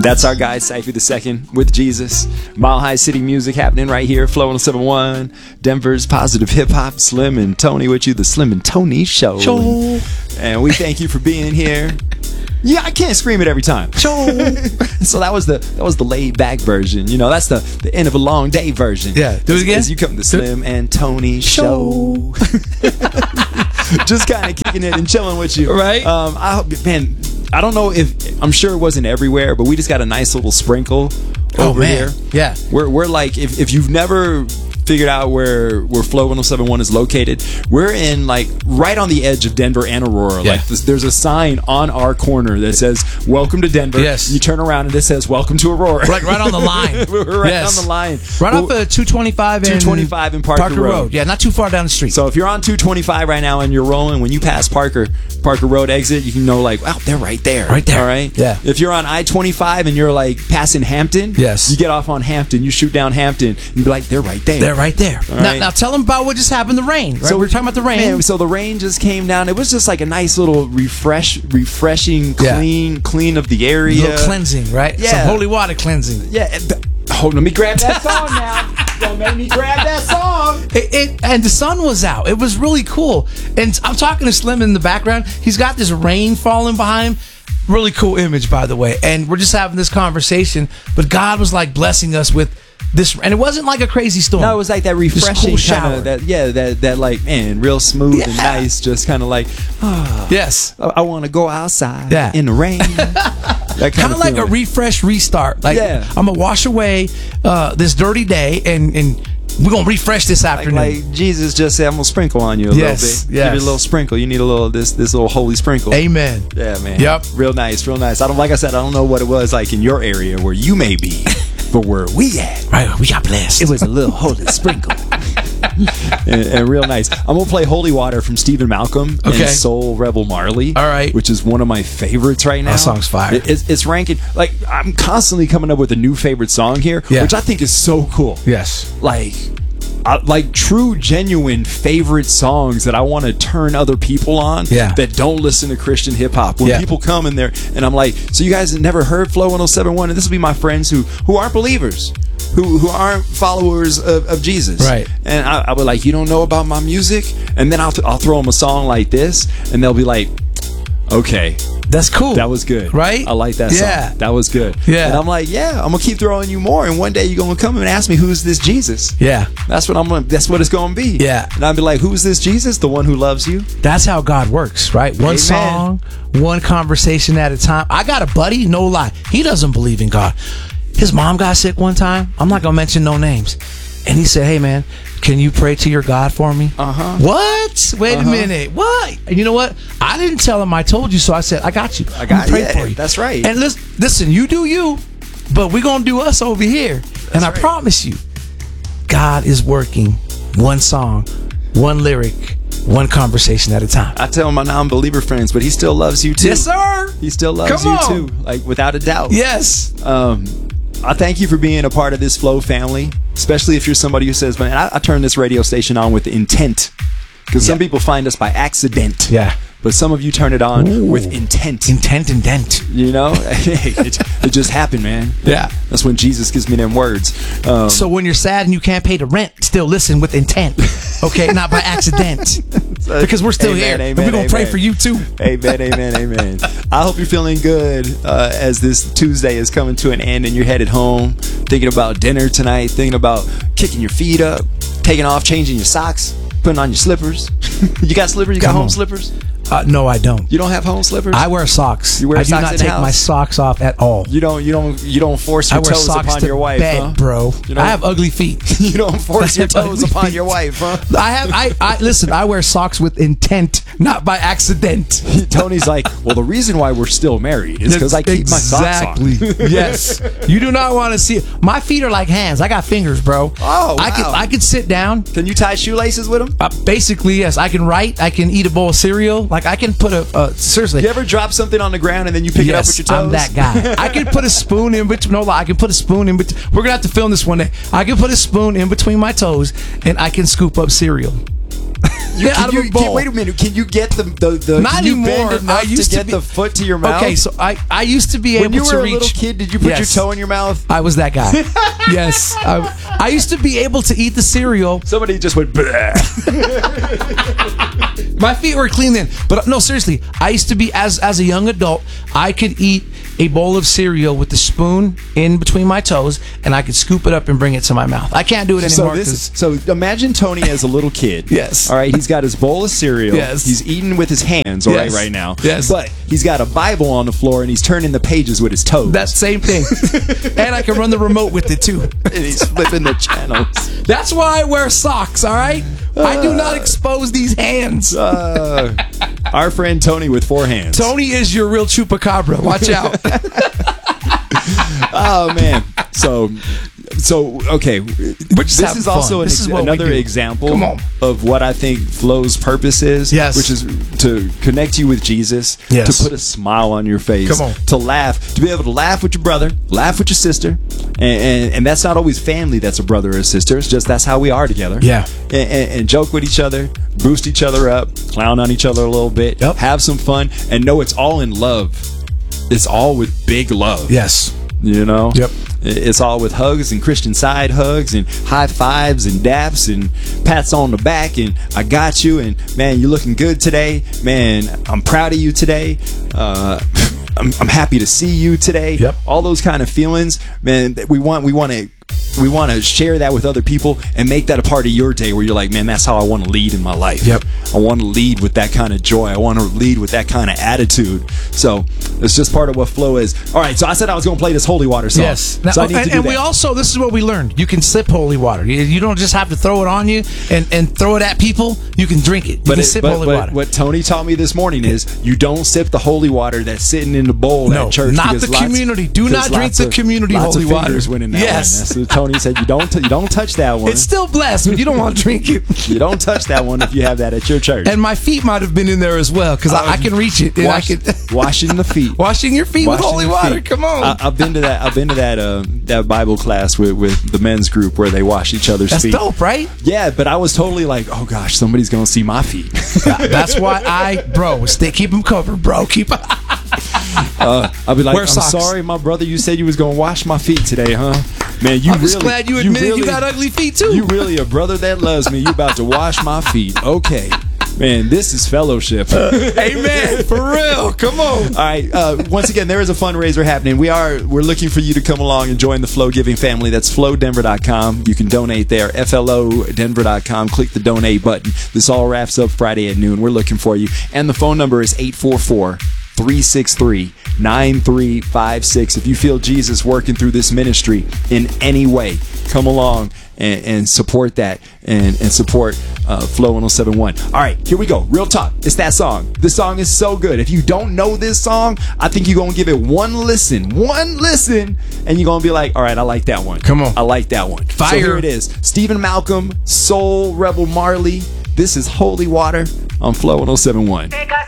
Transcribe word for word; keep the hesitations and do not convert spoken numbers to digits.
That's our guy, Cypher the Second, with Jesus. Mile High City music happening right here. Flow one oh seven point one. Denver's positive hip hop. Slim and Tony with you. The Slim and Tony Show. Show. And, and we thank you for being here. Yeah, I can't scream it every time. Show. So that was the that was the laid back version. You know, that's the, the end of a long day version. Yeah. Do it again. As you come to the Slim and Tony Show. Just kind of kicking it and chilling with you. Right. Um, I hope, man, I don't know if, I'm sure it wasn't everywhere, but we just got a nice little sprinkle Oh, over man. here. Yeah. We're, we're like, if, if you've never figured out where where Flow one oh seven point one is located, we're in like right on the edge of Denver and Aurora. Yeah. Like this, there's a sign on our corner that says "Welcome to Denver." Yes. You turn around and it says "Welcome to Aurora." Right, right on the line. We're right Yes. on the line. Right Well, off of two twenty-five and two twenty-five and Parker Road. Yeah, not too far down the street. So if you're on two twenty-five right now and you're rolling, when you pass Parker Parker Road exit, you can know like, wow, they're right there. Right there. All right. Yeah. If you're on I twenty-five and you're like passing Hampton, Yes. you get off on Hampton, you shoot down Hampton, you be like, they're right there. they're right there. All Now, right. now tell them about what just happened. The rain. Right? So we're talking about the rain. Man, so the rain just came down. It was just like a nice little refresh, refreshing, Yeah. clean, clean of the area. A little cleansing, right? Yeah. Some holy water cleansing. Yeah. and th- Hold, let me grab that song now. Don't make me grab that song. It, it, and the sun was out. It was really cool. And I'm talking to Slim in the background. He's got this rain falling behind him. Really cool image, by the way. And we're just having this conversation. But God was like blessing us with this. And it wasn't like a crazy storm. No, it was like that This refreshing cool kind shower. of that. Yeah, that that like man, real smooth and Yeah. nice. Just kind of like, ah, Yes. I, I want to go outside Yeah. in the rain. That Kind of like a feeling. refresh, restart. Like, Yeah. I'm going to wash away uh, this dirty day and, and we're going to refresh this Like, afternoon. like Jesus just said, I'm gonna sprinkle on you a Yes, little bit. yes. Give you a little sprinkle. You need a little this this little holy sprinkle. Amen. Yeah, man. Yep. Real nice, real nice. I don't like I said, I don't know what it was like in your area where you may be, but where we at, Right, we got blessed. it was a little holy sprinkle. and, and real nice. I'm gonna play Holy Water from Stephen Malcolm Okay. and Soul Rebel Marley. All right. Which is one of my favorites right now. That song's fire. It- it's, it's ranking like I'm constantly coming up with a new favorite song here, Yeah. which I think is so cool. Yes. Like I, like true genuine favorite songs that I want to turn other people on Yeah. that don't listen to Christian hip hop. When Yeah. people come in there and I'm like, so you guys have never heard Flow one oh seven point one, and this will be my friends who who aren't believers, who who aren't followers of, of Jesus, Right. And I, I'll be like, you don't know about my music, and then I'll th- I'll throw them a song like this, and they'll be like, okay, That's cool. that was good, Right? I like that Yeah. song. That was good. Yeah. And I'm like, yeah, I'm gonna keep throwing you more, and one day you're gonna come and ask me who's this Jesus. Yeah. That's what I'm gonna. That's what it's gonna be. Yeah. And I'll be like, "Who's this Jesus? The one who loves you?" That's how God works, right? One Amen. song, one conversation at a time. I got a buddy, no lie. He doesn't believe in God. His mom got sick one time. I'm not going to mention no names. And he said, hey, man, can you pray to your God for me? Uh-huh. What? Wait Uh-huh. a minute. What? And you know what? I didn't tell him I told you, so I said, I got you. I got I'm gonna you. pray for you. That's right. And listen, listen, you do you, but we're going to do us over here. and I right. promise you, God is working one song, one lyric, one conversation at a time. I tell my non-believer friends, but he still loves you too. Yes, sir. He still loves Come you on. too, like without a doubt. Yes. Um, I thank you for being a part of this Flow family, especially if you're somebody who says, "Man, I, I turn this radio station on with intent," because some Yeah. people find us by accident. Yeah. But some of you turn it on Ooh. with intent. Intent and dent. You know, it, it just happened, man. Yeah. That's when Jesus gives me them words. Um, So when you're sad and you can't pay the rent, still listen with intent. Okay, not by accident. Because we're still Amen, here. amen, and we're going to pray amen. for you too. Amen, amen, amen. I hope you're feeling good uh, as this Tuesday is coming to an end and you're headed home, thinking about dinner tonight, thinking about kicking your feet up, taking off, changing your socks, putting on your slippers. You got slippers? You got Come home on. slippers? Uh, no, I don't. You don't have home slippers? I wear socks. You wear I do socks not in the take house? my socks off at all. You don't. You don't. You don't force I your wear toes socks upon to your wife, bed, huh? bro. You know- I have ugly feet. You don't force I your have toes ugly upon feet. your wife, huh? I have. I, I listen. I wear socks with intent, not by accident. Tony's like, well, the reason why we're still married is because I keep exactly. my socks on. Yes. You do not want to see it. My feet are like hands. I got fingers, bro. Oh, I could. wow. I could sit down. Can you tie shoelaces with them? Uh, basically, yes. I can write. I can eat a bowl of cereal. Like I can put a. Uh, seriously. You ever drop something on the ground and then you pick it up with your toes? I'm that guy. I can put a spoon in between. No lie, I can put a spoon in between. We're gonna have to film this one day. I can put a spoon in between my toes and I can scoop up cereal. You, Yeah, can out of you, a bowl. can- wait a minute. Can you get the the, the Not can you anymore. bend enough I used to to get be- the foot to your mouth? Okay, so I, I used to be when able you to were a reach. little kid, did you put Yes. your toe in your mouth? I was that guy. Yes. I, I used to be able to eat the cereal. Somebody just went. Bleh. My feet were clean then. But no, seriously, I used to be, as as a young adult, I could eat a bowl of cereal with the spoon in between my toes, and I could scoop it up and bring it to my mouth. I can't do it So anymore. this, 'cause- so imagine Tony as a little kid. Yes. All right. He's got his bowl of cereal. Yes. He's eating with his hands. All right, Yes. right now. Yes. But he's got a Bible on the floor and he's turning the pages with his toes. that same thing. And I can run the remote with it too. and he's flipping the channels. That's why I wear socks, all right? I do not expose these hands. Uh, our friend Tony with four hands. Tony is your real chupacabra. Watch out. Oh man. So so okay. just This having is also fun. an This ex- is what we another do. example Come on. of what I think Flow's purpose is. Yes. Which is to connect you with Jesus. Yes. To put a smile on your face. Come on. To laugh. To be able to laugh with your brother, laugh with your sister. And, and, and that's not always family that's a brother or sister. It's just that's how we are together. Yeah. And, and, and joke with each other, boost each other up, clown on each other a little bit, Yep. have some fun, and know it's all in love. It's all with big love. Yes. You know? Yep. It's all with hugs and Christian side hugs and high fives and daps and pats on the back and I got you and man, you're looking good today. Man, I'm proud of you today. Uh, I'm, I'm happy to see you today. Yep. All those kind of feelings, man. that We want we want to we want to share that with other people and make that a part of your day where you're like, man, that's how I want to lead in my life. Yep. I want to lead with that kind of joy. I want to lead with that kind of attitude. So it's just part of what Flow is. All right. So I said I was going to play this Holy Water song. Yes. Now, So I need and to do and that. we also, this is what we learned. You can sip holy water. You, you don't just have to throw it on you and, and throw it at people. You can drink it. You But, can it, sip but, holy but water. what Tony taught me this morning is you don't sip the holy water that's sitting in the bowl No, at church. not because the lots- community. Do because not drink lots the of- community lots holy of water. fingers went in that Yes. one. That's what Tony said. You don't, t- you don't touch that one. It's still blessed, but you don't want to drink it. You don't touch that one if you have that at your church. And my feet might have been in there as well because I, I can reach it. And Wash, I can washing the feet. washing your feet Washing with holy your water. feet. Come on. I, I've been to that. I've been to that. Uh, that Bible class with, with the men's group where they wash each other's That's feet. dope, right? Yeah, but I was totally like, oh gosh, somebody's gonna see my feet. That's why I, bro, stay keep them covered, bro. Keep. Uh, I'll be like, Wear I'm socks. sorry, my brother. You said you was gonna wash my feet today, huh? Man, you I'm really. just glad you admitted you, really- got ugly feet too. You really a brother that loves me. You about to wash my feet? Okay, man, this is fellowship. Amen. For real. Come on. All right. Uh, once again, there is a fundraiser happening. We are we're looking for you to come along and join the Flow Giving family. That's flow denver dot com. You can donate there. F L O denver dot com. Click the donate button. This all wraps up Friday at noon. We're looking for you. And the phone number is eight four four, three six three, nine three five six. If you feel Jesus working through this ministry in any way, come along and, and support that and, and support uh, Flow one oh seven point one. All right, here we go. Real talk. It's that song. This song is so good. If you don't know this song, I think you're going to give it one listen. One listen, and you're going to be like, all right, I like that one. Come on. I like that one. Fire. So here it is. Stephen Malcolm, Soul Rebel Marley. This is Holy Water on Flow one oh seven point one. They got